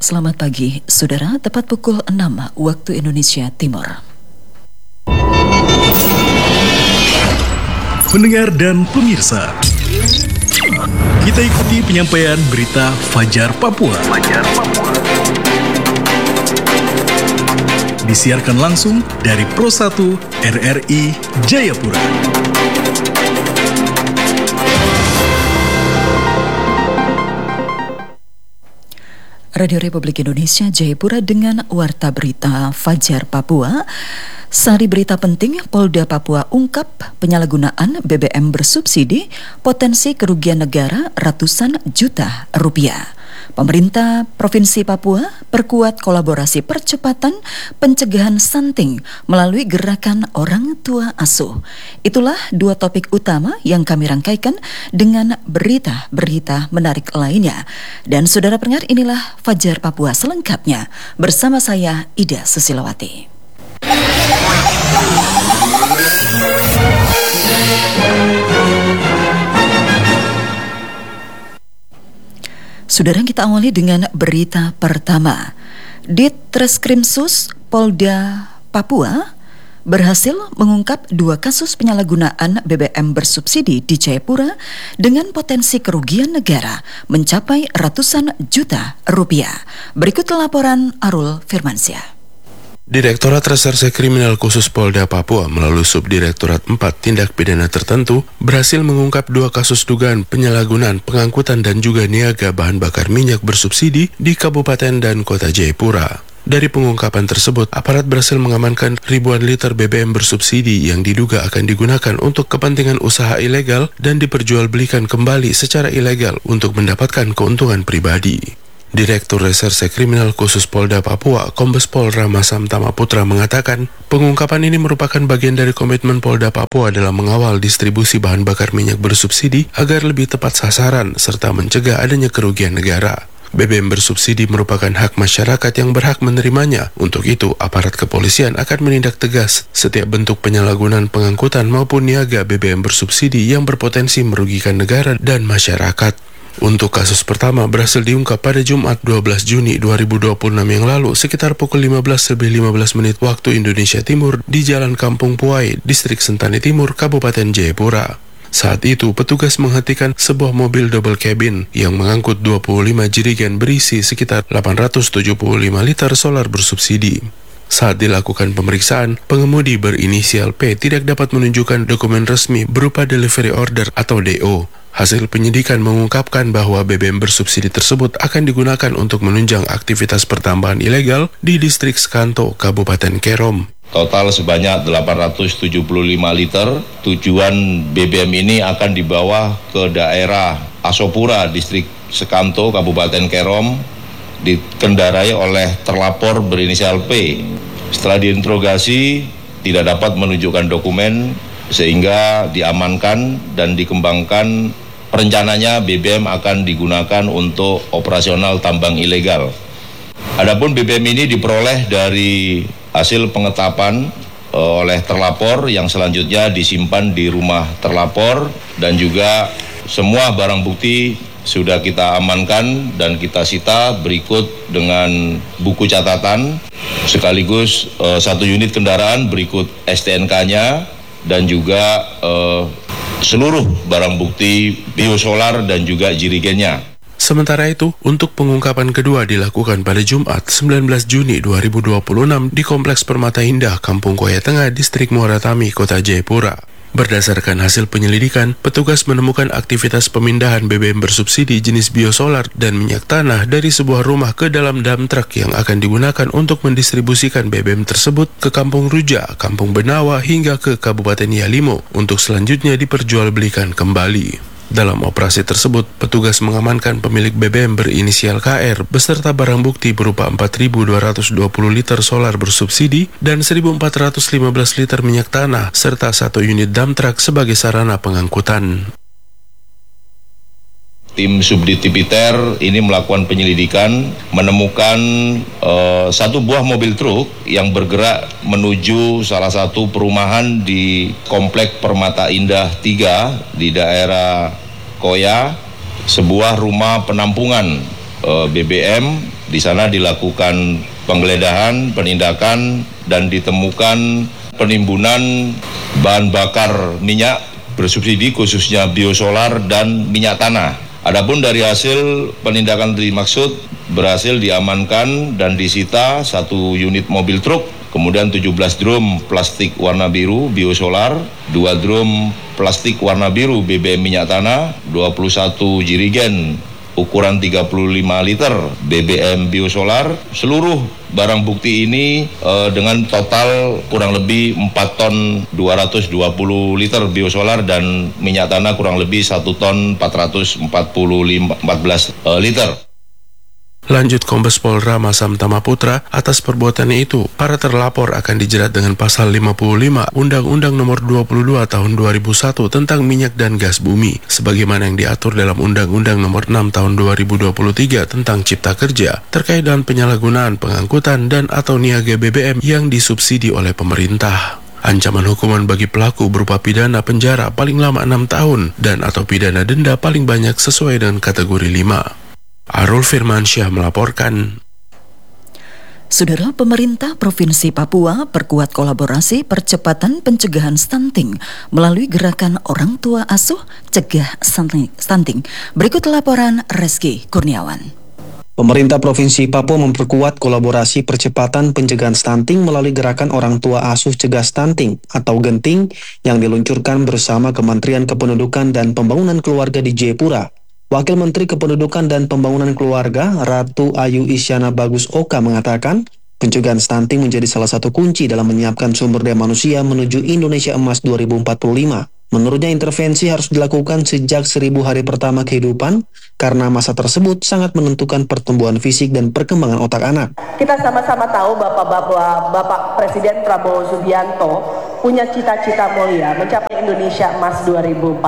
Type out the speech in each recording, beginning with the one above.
Selamat pagi, saudara. Tepat pukul 6 waktu Indonesia Timur. Pendengar dan pemirsa, kita ikuti penyampaian berita Fajar Papua. Disiarkan langsung dari Pro 1 RRI Jayapura. Radio Republik Indonesia Jayapura dengan Warta Berita Fajar Papua. Sari berita penting, Polda Papua ungkap penyalahgunaan BBM bersubsidi, potensi kerugian negara ratusan juta rupiah. Pemerintah Provinsi Papua perkuat kolaborasi percepatan pencegahan stunting melalui gerakan orang tua asuh. Itulah dua topik utama yang kami rangkaikan dengan berita-berita menarik lainnya. Dan saudara pendengar, inilah Fajar Papua selengkapnya bersama saya Ida Susilawati. Saudara, kita awali dengan berita pertama. Ditreskrimsus Polda Papua berhasil mengungkap 2 kasus penyalahgunaan BBM bersubsidi di Jayapura dengan potensi kerugian negara mencapai ratusan juta rupiah. Berikut laporan Arul Firmansyah. Direktorat Reserse Kriminal Khusus Polda Papua melalui Subdirektorat 4 Tindak Pidana Tertentu berhasil mengungkap 2 kasus dugaan penyalahgunaan pengangkutan dan juga niaga bahan bakar minyak bersubsidi di Kabupaten dan Kota Jayapura. Dari pengungkapan tersebut, aparat berhasil mengamankan ribuan liter BBM bersubsidi yang diduga akan digunakan untuk kepentingan usaha ilegal dan diperjualbelikan kembali secara ilegal untuk mendapatkan keuntungan pribadi. Direktur Reserse Kriminal Khusus Polda Papua, Kombes Pol Ramasam Tamaputra mengatakan, pengungkapan ini merupakan bagian dari komitmen Polda Papua dalam mengawal distribusi bahan bakar minyak bersubsidi agar lebih tepat sasaran serta mencegah adanya kerugian negara. BBM bersubsidi merupakan hak masyarakat yang berhak menerimanya. Untuk itu, aparat kepolisian akan menindak tegas setiap bentuk penyalahgunaan pengangkutan maupun niaga BBM bersubsidi yang berpotensi merugikan negara dan masyarakat. Untuk kasus pertama berhasil diungkap pada Jumat 12 Juni 2026 yang lalu sekitar pukul 15 menit waktu Indonesia Timur di Jalan Kampung Puai, Distrik Sentani Timur, Kabupaten Jayapura. Saat itu, petugas menghentikan sebuah mobil double cabin yang mengangkut 25 jerigen berisi sekitar 875 liter solar bersubsidi. Saat dilakukan pemeriksaan, pengemudi berinisial P tidak dapat menunjukkan dokumen resmi berupa delivery order atau DO. Hasil penyidikan mengungkapkan bahwa BBM bersubsidi tersebut akan digunakan untuk menunjang aktivitas pertambangan ilegal di distrik Sekanto, Kabupaten Kerom. Total sebanyak 875 liter. Tujuan BBM ini akan dibawa ke daerah Asopura, distrik Sekanto, Kabupaten Kerom, dikendarai oleh terlapor berinisial P. Setelah diinterogasi, tidak dapat menunjukkan dokumen sehingga diamankan dan dikembangkan. Rencananya BBM akan digunakan untuk operasional tambang ilegal. Adapun BBM ini diperoleh dari hasil pengetapan oleh terlapor yang selanjutnya disimpan di rumah terlapor, dan juga semua barang bukti sudah kita amankan dan kita sita berikut dengan buku catatan sekaligus 1 unit kendaraan berikut STNK-nya dan juga seluruh barang bukti biosolar dan juga jirigennya. Sementara itu, untuk pengungkapan kedua dilakukan pada Jumat 19 Juni 2026 di Kompleks Permata Indah, Kampung Koya Tengah, Distrik Muara Tami, Kota Jayapura. Berdasarkan hasil penyelidikan, petugas menemukan aktivitas pemindahan BBM bersubsidi jenis biosolar dan minyak tanah dari sebuah rumah ke dalam dump truck yang akan digunakan untuk mendistribusikan BBM tersebut ke Kampung Ruja, Kampung Benawa, hingga ke Kabupaten Yalimo untuk selanjutnya diperjualbelikan kembali. Dalam operasi tersebut, petugas mengamankan pemilik BBM berinisial KR beserta barang bukti berupa 4.220 liter solar bersubsidi dan 1.415 liter minyak tanah serta 1 unit dump truck sebagai sarana pengangkutan. Tim Subdit Tipiter ini melakukan penyelidikan, menemukan 1 buah mobil truk yang bergerak menuju salah satu perumahan di Komplek Permata Indah 3 di daerah Koya, sebuah rumah penampungan BBM. Di sana dilakukan penggeledahan, penindakan, dan ditemukan penimbunan bahan bakar minyak bersubsidi khususnya biosolar dan minyak tanah. Adapun dari hasil penindakan dimaksud berhasil diamankan dan disita 1 unit mobil truk, kemudian 17 drum plastik warna biru biosolar, 2 drum plastik warna biru BBM minyak tanah, 21 jirigen ukuran 35 liter BBM biosolar. Seluruh barang bukti ini dengan total kurang lebih 4 ton 220 liter biosolar dan minyak tanah kurang lebih 1 ton 14 liter. Lanjut Kombes Pol Rama Samtama Putra, atas perbuatannya itu, para terlapor akan dijerat dengan pasal 55 Undang-Undang Nomor 22 Tahun 2001 tentang minyak dan gas bumi, sebagaimana yang diatur dalam Undang-Undang Nomor 6 Tahun 2023 tentang Cipta Kerja, terkait dengan penyalahgunaan, pengangkutan, dan atau niaga BBM yang disubsidi oleh pemerintah. Ancaman hukuman bagi pelaku berupa pidana penjara paling lama 6 tahun dan atau pidana denda paling banyak sesuai dengan kategori 5. Arul Firmansyah melaporkan. Saudara, pemerintah Provinsi Papua perkuat kolaborasi percepatan pencegahan stunting melalui gerakan Orang Tua Asuh Cegah Stunting. Berikut laporan Reski Kurniawan. Pemerintah Provinsi Papua memperkuat kolaborasi percepatan pencegahan stunting melalui gerakan Orang Tua Asuh Cegah Stunting atau Genting yang diluncurkan bersama Kementerian Kependudukan dan Pembangunan Keluarga di Jayapura. Wakil Menteri Kependudukan dan Pembangunan Keluarga, Ratu Ayu Isyana Bagus Oka mengatakan, pencegahan stunting menjadi salah satu kunci dalam menyiapkan sumber daya manusia menuju Indonesia Emas 2045. Menurutnya intervensi harus dilakukan sejak 1000 hari pertama kehidupan karena masa tersebut sangat menentukan pertumbuhan fisik dan perkembangan otak anak. Kita sama-sama tahu Bapak Presiden Prabowo Subianto punya cita-cita mulia mencapai Indonesia Emas 2045.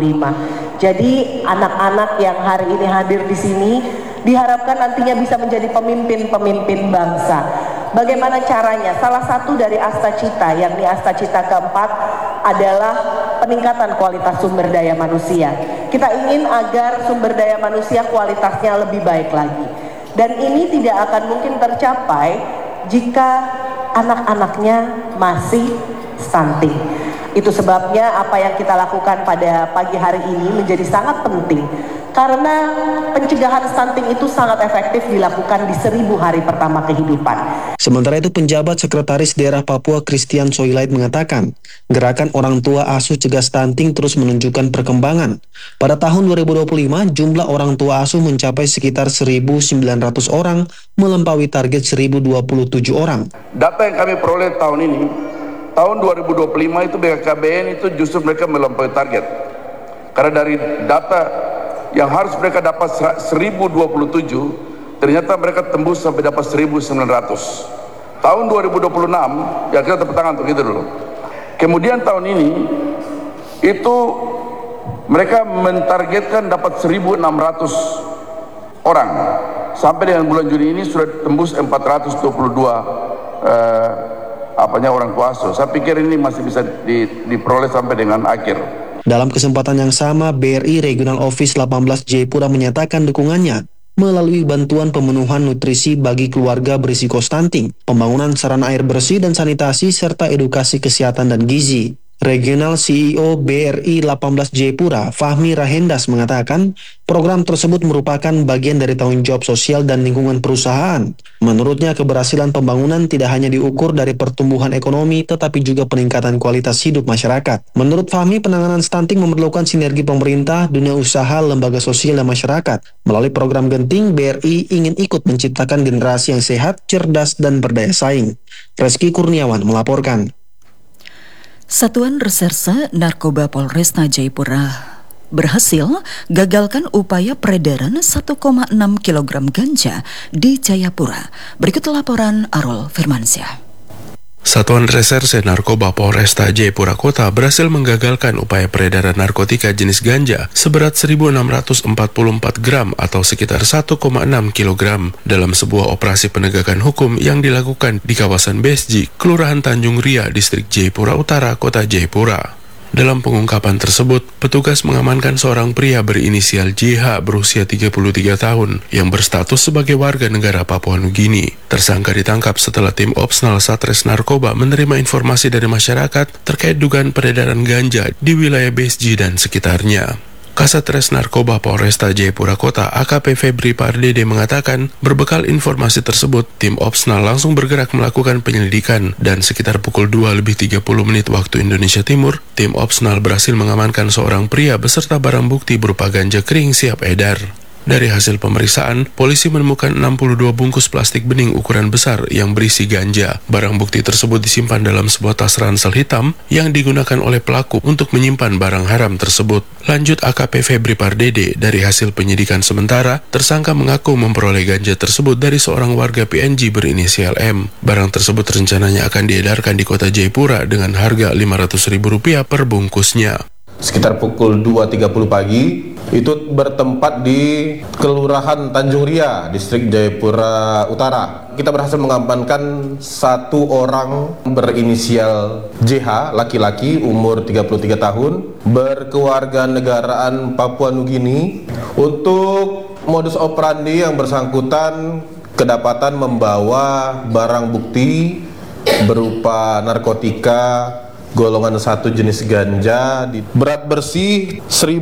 Jadi anak-anak yang hari ini hadir di sini diharapkan nantinya bisa menjadi pemimpin-pemimpin bangsa. Bagaimana caranya? Salah satu dari Astacita, yakni Astacita keempat, adalah peningkatan kualitas sumber daya manusia. Kita ingin agar sumber daya manusia kualitasnya lebih baik lagi. Dan ini tidak akan mungkin tercapai jika anak-anaknya masih stunting. Itu sebabnya apa yang kita lakukan pada pagi hari ini menjadi sangat penting. Karena pencegahan stunting itu sangat efektif dilakukan di 1000 hari pertama kehidupan. Sementara itu, penjabat Sekretaris Daerah Papua Christian Soilait mengatakan, gerakan Orang Tua Asuh Cegah Stunting terus menunjukkan perkembangan. Pada tahun 2025, jumlah orang tua asuh mencapai sekitar 1.900 orang, melampaui target 1.027 orang. Data yang kami peroleh tahun ini, tahun 2025 itu BKKBN itu justru mereka melampaui target. Karena dari data yang harus mereka dapat 1027, ternyata mereka tembus sampai dapat 1900. Tahun 2026, ya kita tepuk tangan untuk itu dulu. Kemudian tahun ini, itu mereka mentargetkan dapat 1600 orang. Sampai dengan bulan Juni ini sudah tembus 422 orang tua asuh. Saya pikir ini masih bisa diperoleh sampai dengan akhir. Dalam kesempatan yang sama, BRI Regional Office 18 Jayapura menyatakan dukungannya melalui bantuan pemenuhan nutrisi bagi keluarga berisiko stunting, pembangunan sarana air bersih dan sanitasi, serta edukasi kesehatan dan gizi. Regional CEO BRI 18 Jayapura, Fahmi Rahendas mengatakan, program tersebut merupakan bagian dari tanggung jawab sosial dan lingkungan perusahaan. Menurutnya, keberhasilan pembangunan tidak hanya diukur dari pertumbuhan ekonomi, tetapi juga peningkatan kualitas hidup masyarakat. Menurut Fahmi, penanganan stunting memerlukan sinergi pemerintah, dunia usaha, lembaga sosial, dan masyarakat. Melalui program Genting, BRI ingin ikut menciptakan generasi yang sehat, cerdas, dan berdaya saing. Reski Kurniawan melaporkan. Satuan Reserse Narkoba Polresta Jayapura berhasil gagalkan upaya peredaran 1,6 kg ganja di Jayapura. Berikut laporan Arul Firmansyah. Satuan Reserse Narkoba Polresta Jayapura Kota berhasil menggagalkan upaya peredaran narkotika jenis ganja seberat 1.644 gram atau sekitar 1,6 kg dalam sebuah operasi penegakan hukum yang dilakukan di kawasan Besji, Kelurahan Tanjung Ria, Distrik Jayapura Utara, Kota Jayapura. Dalam pengungkapan tersebut, petugas mengamankan seorang pria berinisial JH berusia 33 tahun yang berstatus sebagai warga negara Papua Nugini. Tersangka ditangkap setelah tim Opsnal Satres Narkoba menerima informasi dari masyarakat terkait dugaan peredaran ganja di wilayah Besji dan sekitarnya. Kasatres Narkoba Polresta Jayapura Kota AKP Febri Pardede mengatakan, berbekal informasi tersebut, tim Opsnal langsung bergerak melakukan penyelidikan dan sekitar pukul 2:30 waktu Indonesia Timur, tim Opsnal berhasil mengamankan seorang pria beserta barang bukti berupa ganja kering siap edar. Dari hasil pemeriksaan, polisi menemukan 62 bungkus plastik bening ukuran besar yang berisi ganja. Barang bukti tersebut disimpan dalam sebuah tas ransel hitam yang digunakan oleh pelaku untuk menyimpan barang haram tersebut. Lanjut AKP Febri Pardede, dari hasil penyidikan sementara, tersangka mengaku memperoleh ganja tersebut dari seorang warga PNG berinisial M. Barang tersebut rencananya akan diedarkan di kota Jayapura dengan harga Rp500.000 per bungkusnya. Sekitar pukul 2.30 pagi, itu bertempat di Kelurahan Tanjung Ria, Distrik Jayapura Utara. Kita berhasil mengamankan satu orang berinisial JH, laki-laki, umur 33 tahun, berkewarganegaraan Papua Nugini. Untuk modus operandi yang bersangkutan kedapatan membawa barang bukti berupa narkotika golongan 1 jenis ganja berat bersih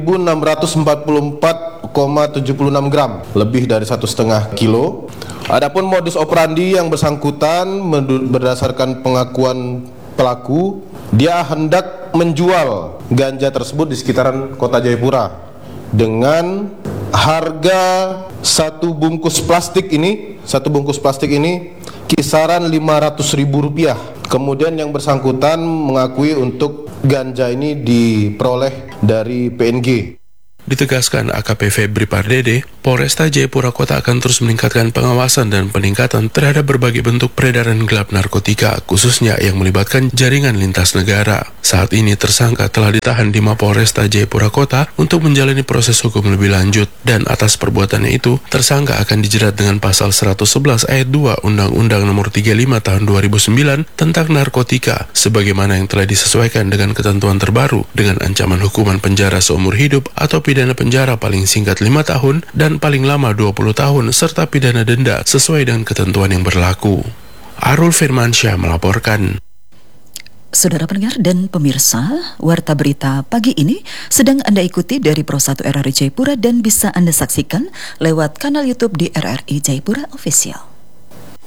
1644,76 gram, lebih dari 1,5 kilo. Adapun modus operandi yang bersangkutan berdasarkan pengakuan pelaku, dia hendak menjual ganja tersebut di sekitaran kota Jayapura dengan harga satu bungkus plastik ini kisaran Rp500.000. Kemudian yang bersangkutan mengakui untuk ganja ini diperoleh dari PNG. Ditegaskan AKP Febri Pardede, Polresta Jayapura Kota akan terus meningkatkan pengawasan dan peningkatan terhadap berbagai bentuk peredaran gelap narkotika, khususnya yang melibatkan jaringan lintas negara. Saat ini tersangka telah ditahan di Mapolresta Jayapura Kota untuk menjalani proses hukum lebih lanjut, dan atas perbuatannya itu, tersangka akan dijerat dengan pasal 111 ayat 2 Undang-Undang Nomor 35 Tahun 2009 tentang narkotika, sebagaimana yang telah disesuaikan dengan ketentuan terbaru dengan ancaman hukuman penjara seumur hidup atau pidana penjara paling singkat 5 tahun dan paling lama 20 tahun serta pidana denda sesuai dengan ketentuan yang berlaku. Arul Firmansyah melaporkan. Saudara pendengar dan pemirsa, Warta Berita pagi ini sedang Anda ikuti dari Pro 1 RRI Jayapura dan bisa Anda saksikan lewat kanal YouTube di RRI Jayapura Official.